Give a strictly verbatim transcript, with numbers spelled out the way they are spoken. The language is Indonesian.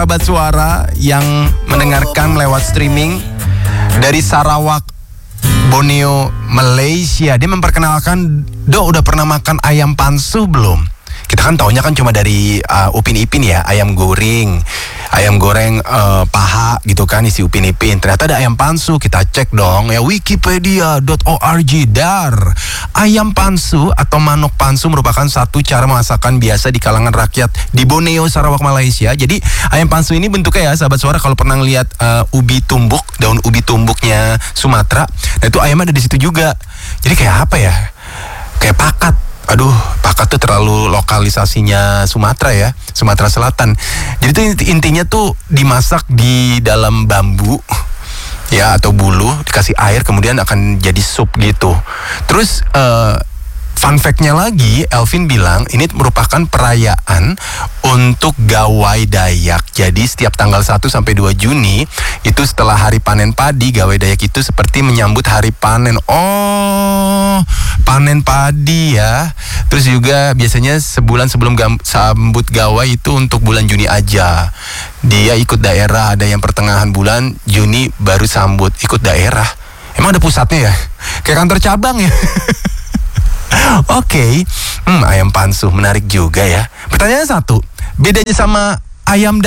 sahabat suara yang mendengarkan lewat streaming dari Sarawak, Borneo, Malaysia. Dia memperkenalkan, "Do, udah pernah makan ayam pansu belum?" Kita kan taunya kan cuma dari uh, Upin Ipin ya, ayam goreng, ayam goreng uh, paha gitu kan, isi Upin Ipin. Ternyata ada ayam pansu. Kita cek dong ya, wikipedia dot org. Dar, ayam pansu atau manuk pansu merupakan satu cara masakan biasa di kalangan rakyat di Borneo, Sarawak, Malaysia. Jadi ayam pansu ini bentuknya ya sahabat suara, kalau pernah lihat uh, ubi tumbuk, daun ubi tumbuknya Sumatera, nah itu ayamnya ada di situ juga. Jadi kayak apa ya? Kayak pakat. Aduh, pakat tuh terlalu lokalisasinya Sumatera ya, Sumatera Selatan. Jadi tuh intinya tuh dimasak di dalam bambu ya atau bulu, dikasih air, kemudian akan jadi sup gitu. Terus uh, fun fact-nya lagi, Elvin bilang ini merupakan perayaan untuk Gawai Dayak. Jadi setiap tanggal satu sampai dua Juni itu setelah hari panen padi, Gawai Dayak itu seperti menyambut hari panen. Oh, panen padi ya. Terus juga biasanya sebulan sebelum gam- sambut Gawai itu untuk bulan Juni aja. Dia ikut daerah, ada yang pertengahan bulan Juni baru sambut, ikut daerah. Emang ada pusatnya ya? Kayak kantor cabang ya. Oke, okay. hmm, ayam pansu menarik juga ya. Pertanyaan satu, bedanya sama ayam